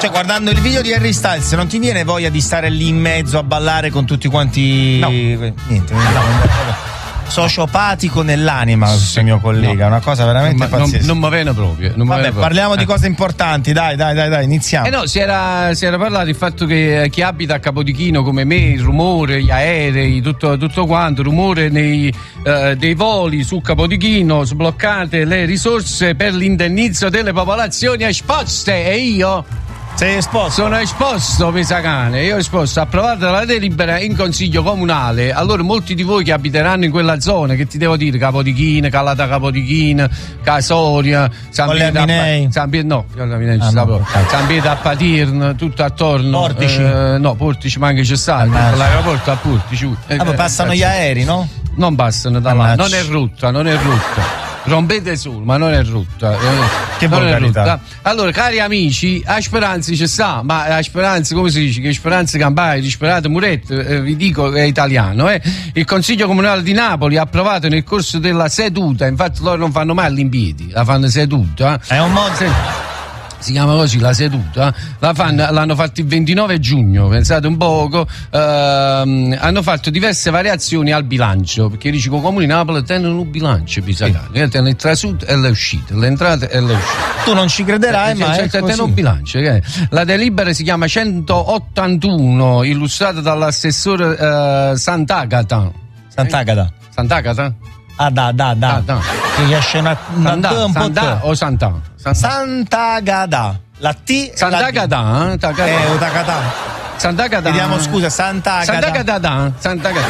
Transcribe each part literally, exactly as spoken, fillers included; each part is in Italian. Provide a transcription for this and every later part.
Cioè, guardando il video di Harry Styles, non ti viene voglia di stare lì in mezzo a ballare con tutti quanti? No. Niente, no. Sociopatico nell'anima, questo mio collega, no. Una cosa veramente ma, pazzesca. Non, non mi viene proprio. Non Vabbè, proprio. parliamo eh. di cose importanti, dai, dai, dai, dai, iniziamo. Eh no, si era, si era parlato del fatto che chi abita a Capodichino come me, il rumore, gli aerei, tutto, tutto quanto, il rumore nei, eh, dei voli su Capodichino, sbloccate le risorse per l'indennizzo delle popolazioni esposte e io... Sei esposto? Sono esposto, Pesacane. Io ho esposto, approvata la delibera in consiglio comunale. Allora, molti di voi che abiteranno in quella zona, che ti devo dire, Capodichino, Calata Capodichino, Casoria, San Pietro a San Pietro, no, ah, no, no. San Pietro a Patirn, tutto attorno. Portici? Eh, no, Portici manca c'è stato. L'aeroporto a Portici. Eh, ah, eh, passano eh, gli aerei, no? Non passano da là, non è rotta, non è rotta. Rompete sul, ma non è rotta. Che volgarità. Allora, cari amici, a Speranza ci sta, ma a Speranza, come si dice? Che Speranza Campari, di Speranza Muretto, eh, vi dico è italiano, eh. Il Consiglio Comunale di Napoli ha approvato nel corso della seduta, infatti loro non fanno mai l'impiedi, la fanno seduta. È un modo. Si chiama così la seduta, la fanno, l'hanno fatto il ventinove giugno, pensate un poco, ehm, hanno fatto diverse variazioni al bilancio, perché dice che i comuni di Napoli tengono un bilancio, Pisacane, sì. Tengono il trasut e le uscite, le entrate e le uscite. Tu non ci crederai, eh, ma cioè, è così. Tengono un bilancio. Che la delibera si chiama centottantuno, illustrata dall'assessore eh, Sant'Agata. Sant'Agata? Sant'Agata? Ah, da, da, da. Ah, da. Che esce una, una Sant'Agata, un po' Sant'Agata o Sant'Agata? Sant'Agata. La T Sant'Agata, eh? Tagada. Eh, Utagata. Sant'Agata. Chiediamo scusa, Sant'Agata. Sant'Agata, Sant'Agata.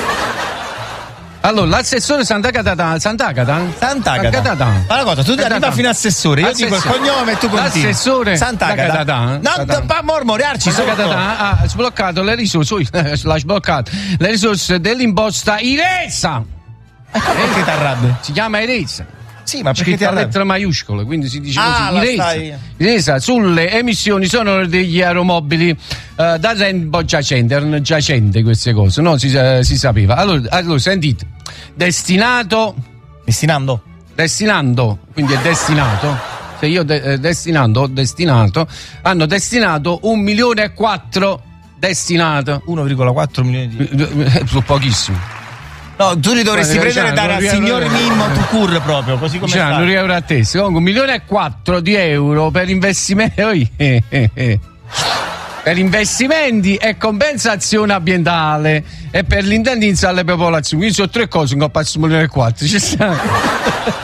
Allora, l'assessore Sant'Agata, Sant'Agata. Sant'Agata. Ma una cosa, tu arriva fino assessore, io dico il cognome e tu continui. L'assessore Sant'Agata. Non fa mormoriarci sotto. Ha sbloccato le risorse, l'ha sbloccato le risorse dell'imposta Iresa. Perché ti arrabbi? Si chiama Iresa. Sì, ma perché ti a arrabbi? lettere maiuscole, quindi si dice ah, così. Iresa. Iresa sulle emissioni sono degli aeromobili uh, da tempo giacente, erano giacente queste cose, no? Si, uh, si sapeva. Allora, allora, sentite, destinato. Destinando? Destinando, quindi è destinato. Se io de- eh, destinando ho destinato, hanno destinato un milione e quattro destinato. uno virgola quattro milioni di. Sono pochissimo. No, tu li dovresti ma, prendere e dare al signor Mimmo Tucur proprio, così come sta. Non euro a te, comunque un milione e quattro di euro per investimenti per investimenti e compensazione ambientale e per l'indennizzo alle popolazioni. Quindi sono tre cose che ho passato un milione e quattro. Ci stanno.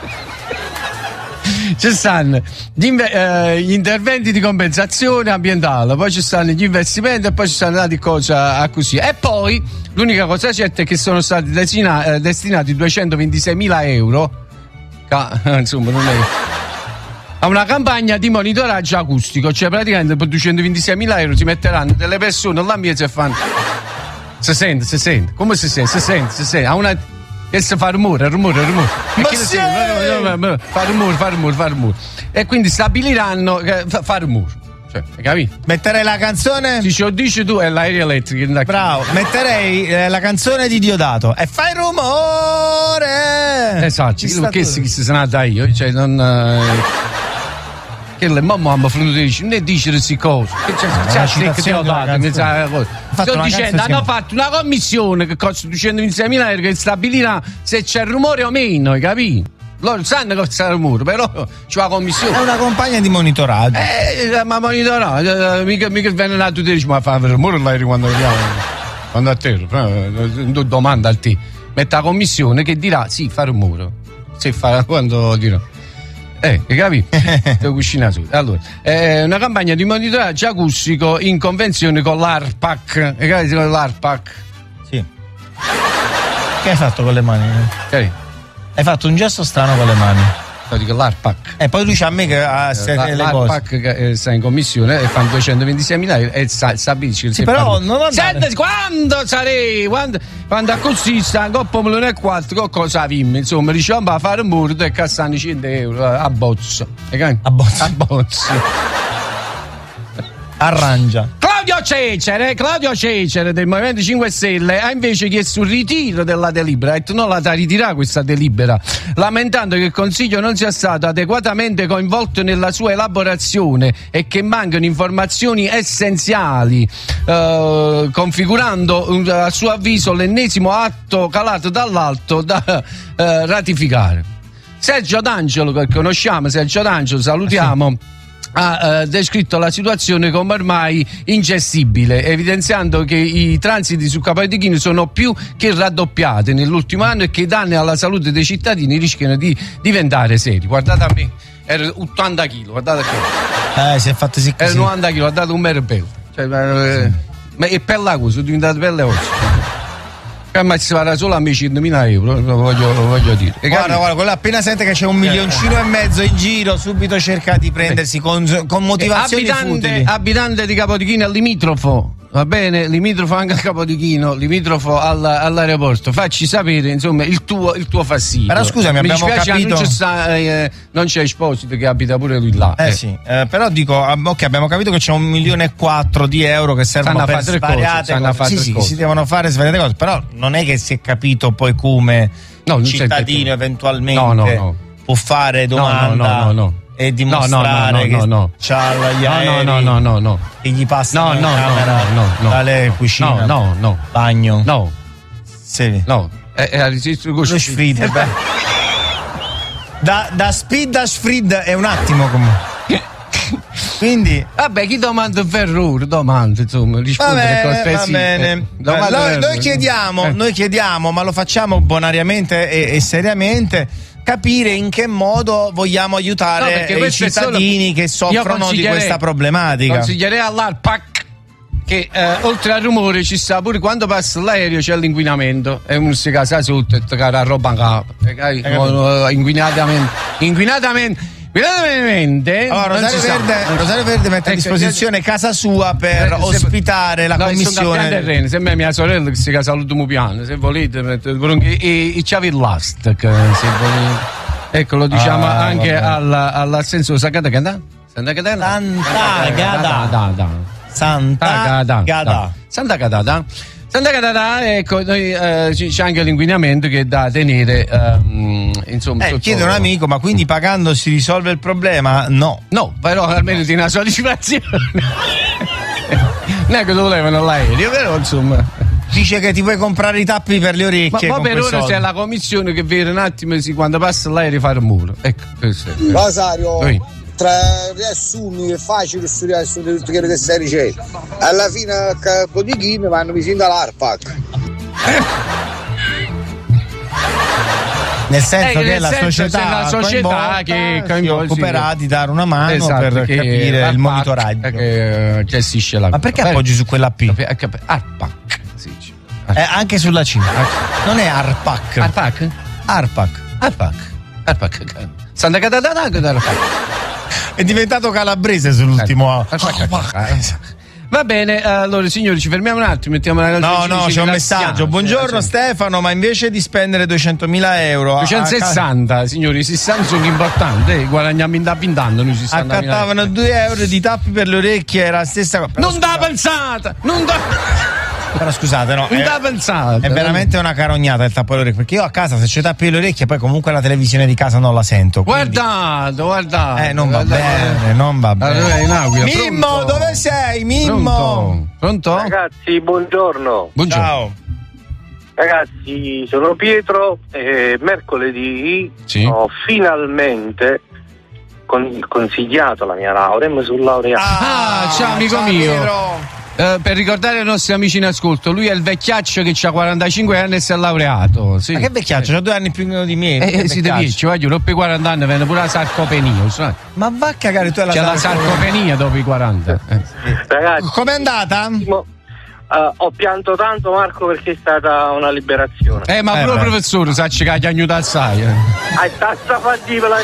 Ci stanno gli, inve- eh, gli interventi di compensazione ambientale, poi ci stanno gli investimenti e poi ci stanno dati cose a così. E poi l'unica cosa certa è che sono stati destina- eh, destinati duecentoventiseimila euro, ca- insomma non è, a una campagna di monitoraggio acustico, cioè praticamente per duecentoventiseimila euro si metteranno delle persone all'ambiente e fanno si sente, si sente, come si sente, si sente, si sente, a una che si fa rumore, rumore, rumore. Ma sì! Fa rumore, fa rumore, fa rumore. E quindi stabiliranno che fa, fa rumore. Cioè, hai capito? Metterei la canzone. Si ci dici tu è l'aria elettrica. Bravo, metterei eh, la canzone di Diodato. E fai rumore! Esatto, che si sono da io, cioè non. Eh, che le mamma hanno finito di dire, ne dice queste cose. Che c'è, no, c'è che ti ho dato, che sto dicendo, hanno fatto una commissione che costa duecentoventiseimila euro che stabilirà se c'è rumore o meno, hai capito? Loro sanno che c'è rumore, però c'è la commissione. È una compagna di monitoraggio. Eh, ma monitoraggio, mica, mica viene là tu dici, ma fa rumore l'aereo quando arriviamo, quando a terra, domanda al te. Mette la commissione che dirà, sì, fa rumore, se fa, quando dirà. Eh, hai capito? Devo cucinare su. Allora, è una campagna di monitoraggio acustico in convenzione con l'ARPAC. Hai capito con l'ARPAC? Sì. Che hai fatto con le mani? Che? Hai fatto un gesto strano con le mani. Dico l'ARPAC. E poi lui c'ha me che ha eh, la, le l'ARPAC cose. Che sta in commissione e fanno duecentoventiseimila euro e stabilisce sì, però non andare. Senti, quando sarei quando, quando a così sta un coppo milione e quattro cosa vimmi insomma diciamo a fare un muro e castano cento euro a bozzo a bozzo a bozzo arrangia Claudio Claudio Cecere, Claudio Cecere del Movimento cinque Stelle ha invece chiesto un ritiro della delibera, ha detto non la da ritirare questa delibera, lamentando che il Consiglio non sia stato adeguatamente coinvolto nella sua elaborazione e che mancano informazioni essenziali, eh, configurando a suo avviso l'ennesimo atto calato dall'alto da eh, ratificare. Sergio D'Angelo, che conosciamo, Sergio D'Angelo, salutiamo, ha eh, descritto la situazione come ormai ingestibile, evidenziando che i transiti su Capodichino sono più che raddoppiati nell'ultimo anno e che i danni alla salute dei cittadini rischiano di diventare seri. Guardate a me, era ottanta chili, guardate qui. Eh, si è fatto sì così. Era novanta chili, guardate un mero bello. Cioè, eh, sì. Ma è pelle a cosa, sono diventate pelle ossa. Ma si farà solo a me centomila euro, lo voglio, lo voglio dire. E guarda, guarda, quello appena sente che c'è un milioncino e mezzo in giro, subito cerca di prendersi con, con motivazioni abitante, futili. Abitante di Capodichino è limitrofo, va bene? Limitrofo anche a Capodichino, limitrofo alla, all'aeroporto. Facci sapere, insomma, il tuo, il tuo fastidio. Però scusami, mi abbiamo dispiace, capito. Non c'è, sta, eh, non c'è Esposito che abita pure lui là. Eh, eh. sì, eh, però dico, ok, abbiamo capito che c'è un milione e quattro di euro che servono per svariate cose. cose. Sì, sì, cose. Si devono fare svariate cose, però non è che si è capito poi come no, un cittadino eventualmente no, no, no. può fare domanda no, no, no, no. e dimostrare no, no, no, no, no. che c'ha gli aerei no, no, no, no, che gli passano no, no, in camera no, no, no, dalle cucine, no, no, no. bagno, no, sì. no, è, è lo Sfrid, beh. da, da Speed a Sfrid è un attimo comunque. Quindi vabbè, chi domanda Ferrur domanda insomma rispondere va bene, va bene. Eh, noi, noi chiediamo eh. noi chiediamo ma lo facciamo bonariamente e, e seriamente, capire in che modo vogliamo aiutare no, i cittadini che soffrono di questa problematica. Consiglierei all'ARPAC che eh, oltre al rumore ci sta pure quando passa l'aereo c'è l'inquinamento e uno si casa sotto e cara roba in capo eh, inquinatamente inquinatamente Veramente, allora, Rosario, Verde, Rosario Verde mette a disposizione casa sua per eh, ospitare la no, commissione. Terreno, sembra mia sorella che si casa all'ultimo piano. Se volete, e, e, e c'avi l'ast. Se volete. Ecco, lo diciamo ah, anche alla, all'assenso Santa Gadà. Santa Gadà. Santa Gadà. Santa Gadà. Santa Gadà. Santa Gadà, ecco, noi, eh, c'è anche l'inquinamento che è da tenere, um, insomma. Eh, chiede un amico, ma quindi pagando si risolve il problema? No. No, però almeno di una soddisfazione. Non è che lo volevano l'aereo, però insomma. Dice che ti puoi comprare i tappi per le orecchie. Ma, ma per ora soldi. C'è la commissione che vede un attimo sì, quando passa l'aereo fare il muro. Ecco, questo è. Rosario. Oi. Tra riassumi è facile studiare su tutte quelle che stai dicendo. Alla fine a Capodichino vanno vicino all'ARPAC. Nel senso eh, che nel la senso società, la società che si occuperà di dare una mano esatto, per capire il monitoraggio che gestisce la. Ma perché Beh, appoggi su quella P? ARPAC sì, eh, anche sulla C. Non è ARPAC. ARPAC? ARPAC. ARPAC. ARPAC. Santa Gadà. È diventato calabrese sull'ultimo. Va bene, allora signori, ci fermiamo un attimo, mettiamo una No, no, c'è un messaggio. Buongiorno Stefano, ma invece di spendere duecentomila euro duecentosessanta, a... signori, sessanta sono importanti, eh, guadagniamo in da pintando noi accattavano due euro di tappi per le orecchie, era la stessa cosa. Non da pensata, non da Però scusate, no, non è, da pensata. È veramente una carognata il tappo alle orecchie, perché io a casa se c'è tappi alle orecchie poi comunque la televisione di casa non la sento. Quindi... Guardate, guardate. Eh, non va guardate. bene, non va bene. Allora, in aula, Mimmo, pronto? dove sei? Mimmo. Pronto? Pronto? Ragazzi, buongiorno. Buongiorno. Ciao. Ragazzi, sono Pietro e mercoledì sì. ho finalmente con- consigliato la mia laurea e mi sono laureato. Ah, ah ciao amico ciao, mio. Pietro. Uh, per ricordare ai nostri amici in ascolto, lui è il vecchiaccio che ha quarantacinque anni e si è laureato. Sì. Ma che vecchiaccio? C'ha due anni più di me. Eh, eh si deve ci voglio, dopo i quaranta anni viene pure la sarcopenia. Sai? Ma va a cagare tu alla C'è la sarcopenia dopo i quaranta. Eh. Ragazzi, com'è andata? Uh, ho pianto tanto Marco perché è stata una liberazione. Eh ma eh, pure il professore sa che ha piagnuto assai. Eh. Ah, tazza fativa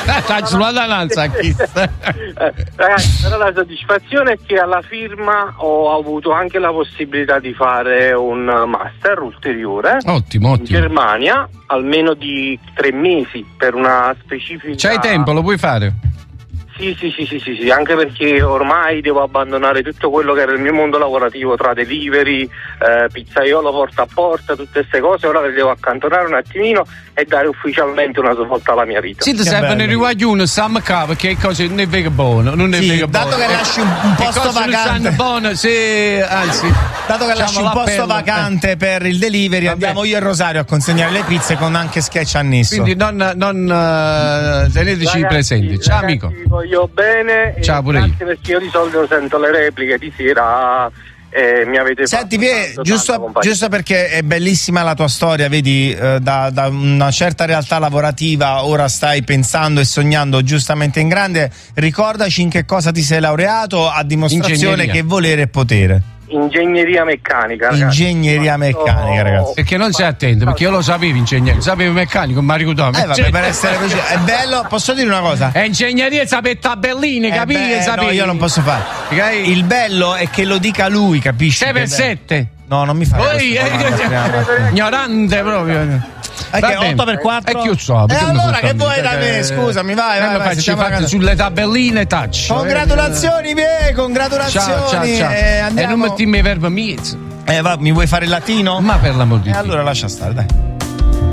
ragazzi, però la soddisfazione è che alla firma ho avuto anche la possibilità di fare un master ulteriore. Ottimo, ottimo. In Germania, almeno di tre mesi per una specifica. C'hai tempo, lo puoi fare? Sì, sì, sì, sì, sì, sì, anche perché ormai devo abbandonare tutto quello che era il mio mondo lavorativo tra delivery, eh, pizzaiolo porta a porta, tutte queste cose, ora le devo accantonare un attimino e dare ufficialmente una svolta alla mia vita. Sì, ti serve ne riguardi uno, Sam K, perché cose non è vero buono, non è sì, vero dato buono. che lasci un, un posto vacante. Buono, sì, anzi, dato che lasci un posto vacante eh. per il delivery, Vabbè. andiamo io e Rosario a consegnare le pizze con anche sketch annesso. Quindi non, non uh, teneteci ragazzi, presenti. Ciao ragazzi, amico. Vi voglio bene. Ciao pure io. Perché io di solito sento le repliche di sera e mi avete Senti, fatto Pie, giusto, giusto perché è bellissima la tua storia, vedi, eh, da, da una certa realtà lavorativa ora stai pensando e sognando giustamente in grande. Ricordaci in che cosa ti sei laureato, a dimostrazione che volere è potere. Ingegneria meccanica, ragazzi. Ingegneria meccanica, ragazzi. Perché non sei attento, perché io lo sapevo ingegnere, sapevo meccanico, ma ricordo. Eh vabbè, per essere così. È bello, posso dire una cosa? È ingegneria, sapere tabelline, capire? No, io non posso fare. Okay? Il bello è che lo dica lui, capisci? sei per sette. No, non mi fa. Poi ignorante proprio. Perché otto per quattro? E chi so? E allora che vuoi da me? Scusami, vai, vai, vai, ci fate sulle tabelline touch. Congratulazioni, Pie, congratulazioni. Ciao, ciao, ciao. Eh, andiamo. E non metti i verbo meet. Eh, va, mi vuoi fare il latino? Ma per l'amor di Dio. E allora lascia stare, dai.